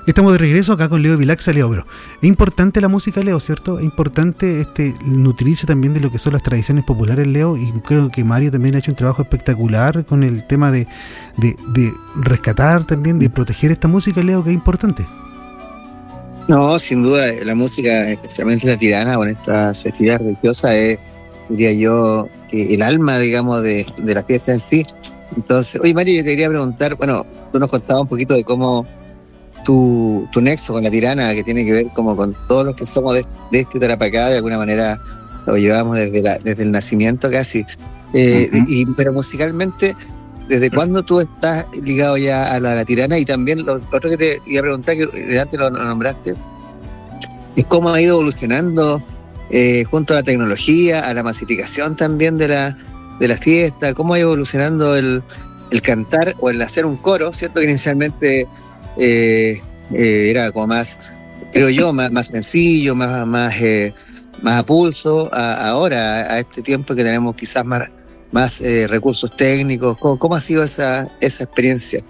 Estamos de regreso acá con Leo Vilaxa. Leo, pero es importante la música, Leo, ¿cierto? Es importante nutrirse también de lo que son las tradiciones populares, Leo, y creo que Mario también ha hecho un trabajo espectacular con el tema de rescatar también, de proteger esta música, Leo, que es importante. No, sin duda, la música, especialmente la tirana, con estas festividades religiosas, es, diría yo, que el alma, digamos, de la fiesta en sí. Entonces, oye, Mario, yo te quería preguntar, bueno, tú nos contabas un poquito de cómo tu nexo con la tirana, que tiene que ver como con todos los que somos de este Tarapacá, de alguna manera lo llevamos desde el nacimiento casi. Pero musicalmente, ¿desde cuándo tú estás ligado ya a la tirana? Y también lo otro que te iba a preguntar, que de antes lo nombraste, es cómo ha ido evolucionando junto a la tecnología, a la masificación también de la fiesta, cómo ha ido evolucionando el cantar o el hacer un coro, ¿cierto? Que inicialmente era como más, creo yo, más sencillo, más a pulso, ahora, a este tiempo que tenemos quizás más recursos técnicos. ¿Cómo ha sido esa experiencia?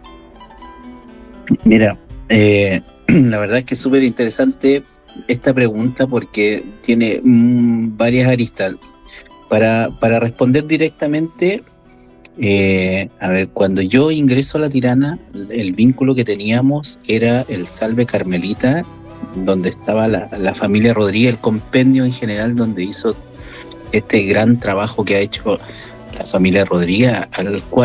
Mira, la verdad es que es súper interesante esta pregunta porque tiene varias aristas. Para responder directamente, a ver, cuando yo ingreso a la tirana, el vínculo que teníamos era el Salve Carmelita, donde estaba la familia Rodríguez, el compendio en general, donde hizo este gran trabajo que ha hecho la familia Rodríguez, al cual